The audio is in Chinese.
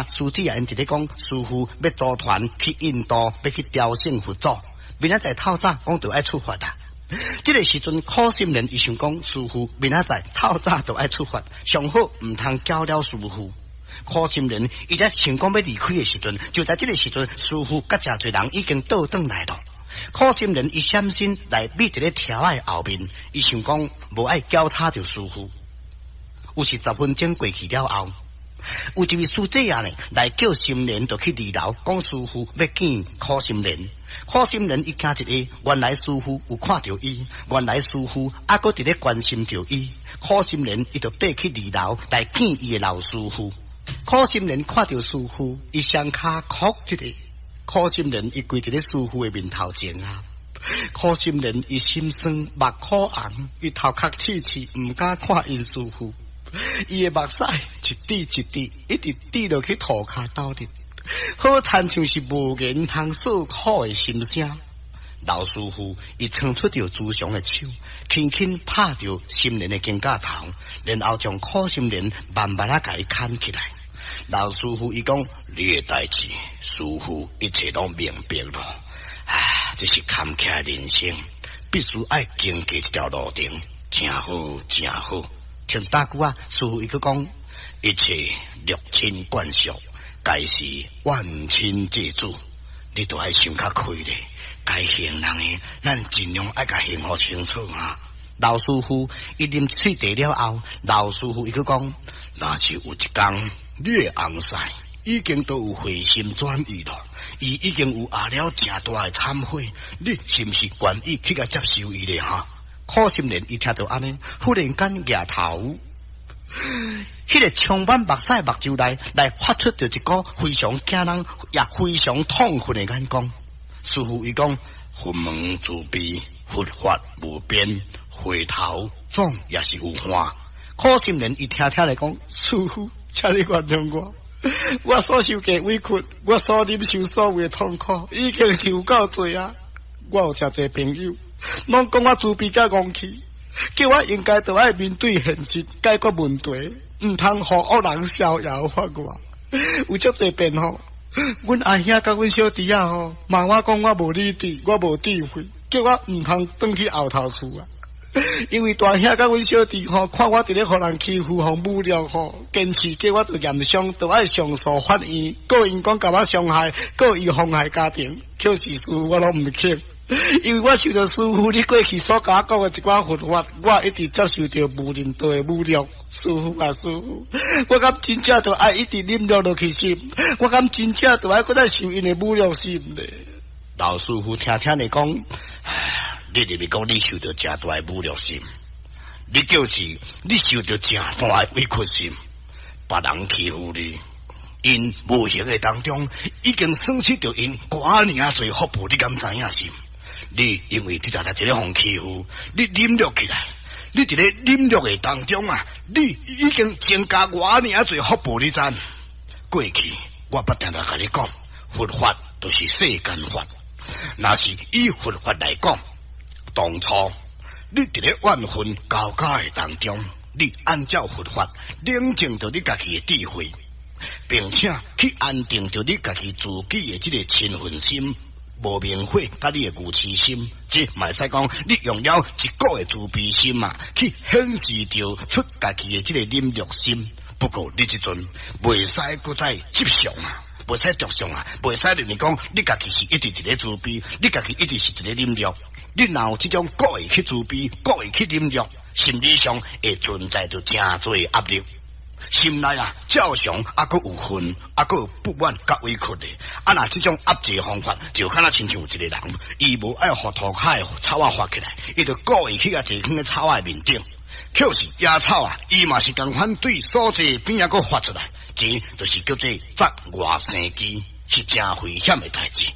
听书记啊，因伫咧讲师傅要组团去印度，要去雕圣佛祖，明仔载透早讲就爱出发啦。这个时阵，苦心人伊想讲，师傅明仔载透早就爱出发，上好唔通叫了师傅。苦心人伊在想讲要离开的时阵，就在这个时阵，师傅甲真侪人已经倒转来了。苦心人伊闪身来秘伫咧条仔后面，伊想讲无爱交叉着师傅。有时10分钟过去了后，有一位书记啊呢来叫心莲就去二楼，讲师傅要见苦心莲。苦心人一听一个，原来师傅有看到伊，原来师傅还搁伫咧关心着伊。苦心人伊就爬去二楼来见伊的老师傅。苦心人看到师傅，伊双脚哭一个。苦心人伊跪伫咧师傅的面头前啊。苦心人伊心酸，目眶红，伊头壳刺刺，唔敢看因师傅。伊的目屎一滴一滴，一直滴落去涂骹斗里，好亲像是无言通诉苦的心声。老师傅伊撑出着慈祥的手，轻轻拍着心莲的肩胛头，然后将苦心莲慢慢啊甲伊牵起来。老师傅伊讲：你的代志，师傅一切拢明白了。这是坎坷人生，必须爱经过这条路程，真好真好。听一大句啊，师傅伊去讲，一切六亲眷属，该是万亲借主，你都爱想较开咧。该行人诶，咱尽量爱甲行好清楚啊。老师傅伊啉水茶了后，老师傅伊去讲，若是有一天你诶翁婿已经都有回心转意了，伊已经有下了正大诶忏悔，你是毋是愿意去甲接受伊咧哈？苦心人伊听到安尼，忽然间摇头，迄个充满目屎目睭内来发出着一个非常惊人也非常痛恨的眼光。师傅伊讲，佛门慈悲，佛法无边，回头总也是有限。苦心人伊听听来讲，师傅，请你原谅我，我所受嘅委屈，我所忍受所有的痛苦，已经是有够多啊！我有真侪朋友，拢讲我自卑甲戆气，叫我应该都爱面对现实，解决问题，唔通互恶人逍遥法我。有足侪遍吼，阮阿兄甲阮小弟啊吼，骂我讲我无理智，我无智慧，叫我唔通转去后头厝啊。因为大兄甲阮小弟吼，看我伫咧互人欺负、互侮辱吼，坚持叫我着验伤，着爱上诉法院，个因讲甲我伤害，个伊妨害家庭，可是事我拢唔肯。因为我受到师傅你过去所甲我讲的一寡佛法，我一直接受到无人道的侮辱。师傅啊，师傅，我敢真正就爱一直忍辱落去心，我敢真正就爱搁再受因的侮辱心咧。老师傅听听你讲，你入面讲你受到正大的侮辱心，你就是你受到正大的委屈心，别人欺负你。因无形的当中，已经损失着因寡尔啊侪福报，你敢知影是？你因为你在一个互欺负，你忍辱起来，你伫咧忍辱的当中啊，你已经增加偌尔啊侪福报，你知？过去我不断地甲你讲，佛法就是世间法，若是以佛法来讲，当初你伫咧怨恨交加的当中，你按照佛法冷静着你家己的智慧。并且去安定着你家己自己的这个亲恨心、无明火，甲你的愚痴心，即卖使讲你用了一个的自卑心嘛，去显示着出家己的这个忍辱心。不过你这阵袂使搁再接受啊，袂使着相啊，袂使人讲你家己是一直伫咧自卑，你家己一直是伫咧忍辱。你若有这种故意去自卑、故意去忍辱，心理上会存在着真多压力。心内啊，照常还佫有恨，还佫有不满甲委屈的。啊，那这种压制方法，就敢若亲像有一个人，伊无爱互涂骹的草啊发起来，伊就故意去啊坐喺个草啊面顶。可是野草啊，伊嘛是共款对所在边啊佫发出来，这就是叫做砸外生机，是真危险的代志。